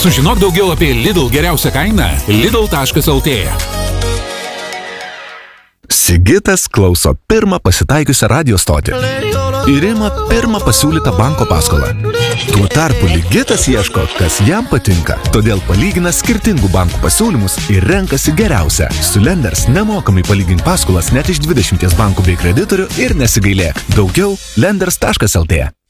Sužinok daugiau apie Lidl geriausią kainą lidl.lt. Sigitas klauso pirmą pasitaikiusią radio stotį ir ima pirmą pasiūlytą banko paskolą. Tuo tarpu Ligitas ieško, kas jam patinka, todėl palygina skirtingų bankų pasiūlymus ir renkasi geriausią. Su Lenders nemokamai palygink paskolas net iš 20 bankų bei kreditorių ir nesigailėk. Daugiau lenders.lt.